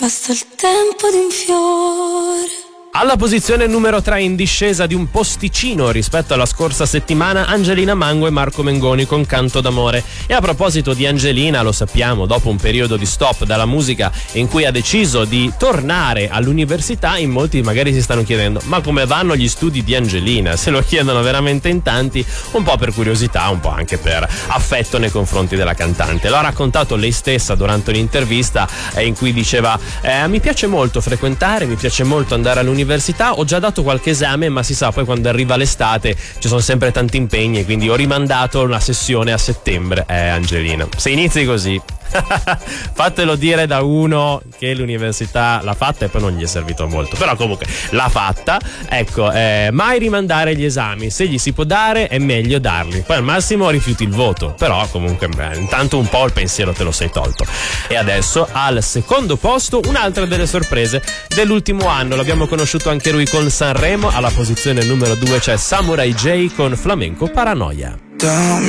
basta il tempo di un fiore. Alla posizione numero 3 in discesa di un posticino rispetto alla scorsa settimana, Angelina Mango e Marco Mengoni con Canto d'amore. E a proposito di Angelina, lo sappiamo, dopo un periodo di stop dalla musica in cui ha deciso di tornare all'università, in molti magari si stanno chiedendo: ma come vanno gli studi di Angelina? Se lo chiedono veramente in tanti, un po' per curiosità, un po' anche per affetto nei confronti della cantante. Lo ha raccontato lei stessa durante un'intervista in cui diceva: mi piace molto frequentare, mi piace molto andare all'università, ho già dato qualche esame, ma si sa, poi quando arriva l'estate ci sono sempre tanti impegni, quindi ho rimandato una sessione a settembre. Angelina, se inizi così fatelo dire da uno che l'università l'ha fatta e poi non gli è servito molto, però comunque l'ha fatta. Ecco, mai rimandare gli esami, se gli si può dare è meglio darli, poi al massimo rifiuti il voto, però comunque intanto un po' il pensiero te lo sei tolto. E adesso al secondo posto un'altra delle sorprese dell'ultimo anno, l'abbiamo conosciuto anche lui con Sanremo. Alla posizione numero 2 c'è Samurai J con Flamenco Paranoia. Don't